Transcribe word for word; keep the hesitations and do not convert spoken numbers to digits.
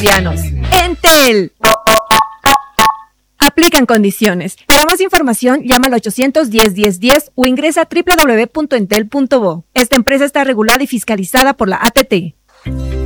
colombianos. Entel. Aplican condiciones. Para más información, llama al ochocientos diez, diez, diez o ingresa a doble u doble u doble u punto entel punto bo. Esta empresa está regulada y fiscalizada por la A T T.